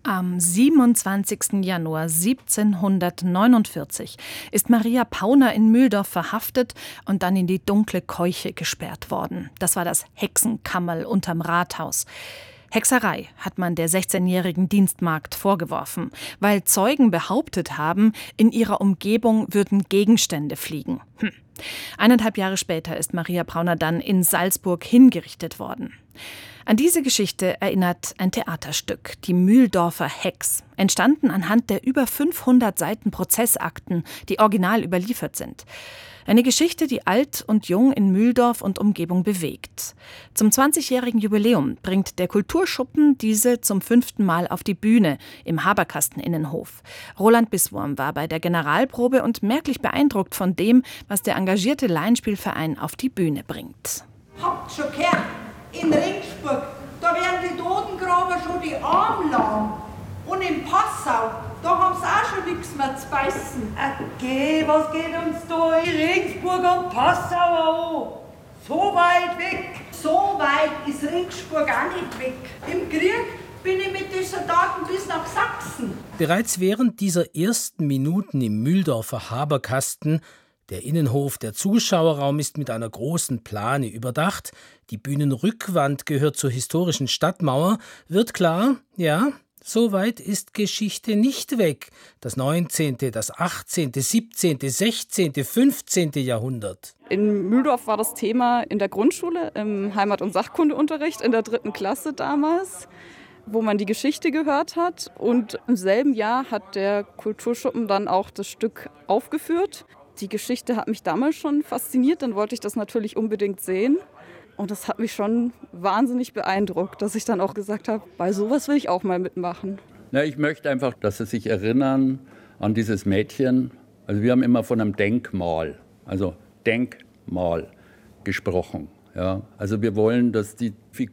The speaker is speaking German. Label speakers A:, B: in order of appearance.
A: Am 27. Januar 1749 ist Maria Pauner in Mühldorf verhaftet und dann in die dunkle Keuche gesperrt worden. Das war das Hexenkammerl unterm Rathaus. Hexerei hat man der 16-jährigen Dienstmagd vorgeworfen, weil Zeugen behauptet haben, in ihrer Umgebung würden Gegenstände fliegen. 1,5 Jahre später ist Maria Pauner dann in Salzburg hingerichtet worden. An diese Geschichte erinnert ein Theaterstück, die Mühldorfer Hex, entstanden anhand der über 500 Seiten Prozessakten, die original überliefert sind. Eine Geschichte, die alt und jung in Mühldorf und Umgebung bewegt. Zum 20-jährigen Jubiläum bringt der Kulturschuppen diese zum 5. Mal auf die Bühne im Haberkasteninnenhof. Roland Bisswurm war bei der Generalprobe und merklich beeindruckt von dem, was der engagierte Laienspielverein auf die Bühne bringt.
B: Habt schon gehört, in Regensburg, da werden die Totengraber schon die Arme lang. Und in Passau, da haben sie auch schon nichts mehr zu beißen.
C: Okay, was geht uns da in Regensburg und Passau an? So weit weg?
B: So weit ist Regensburg auch nicht weg. Im Krieg bin ich mit den Soldaten bis nach Sachsen.
D: Bereits während dieser ersten Minuten im Mühldorfer Haberkasten, der Innenhof, der Zuschauerraum ist mit einer großen Plane überdacht, die Bühnenrückwand gehört zur historischen Stadtmauer, wird klar, ja, so weit ist Geschichte nicht weg. Das 19., das 18., 17., 16., 15. Jahrhundert.
E: In Mühldorf war das Thema in der Grundschule, im Heimat- und Sachkundeunterricht in der 3. Klasse damals, wo man die Geschichte gehört hat. Und im selben Jahr hat der Kulturschuppen dann auch das Stück aufgeführt. Die Geschichte hat mich damals schon fasziniert, dann wollte ich das natürlich unbedingt sehen. Und das hat mich schon wahnsinnig beeindruckt, dass ich dann auch gesagt habe, bei sowas will ich auch mal mitmachen.
F: Ja, ich möchte einfach, dass Sie sich erinnern an dieses Mädchen. Also wir haben immer von einem Denkmal, also Denkmal gesprochen. Ja, also wir wollen, dass die Figur